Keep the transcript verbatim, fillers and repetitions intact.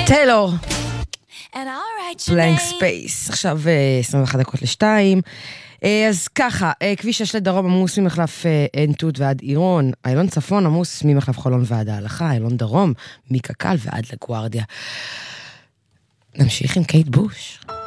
טיילור. בלנק ספייס. עכשיו עשרים ואחת דקות לשתיים. אז ככה, כביש שש לדרום עמוס ממחלף עין תות ועד עירון, איילון צפון עמוס ממחלף חולון ועד ההלכה, איילון דרום מקקל ועד לגוארדיה. נמשיך עם קייט בוש.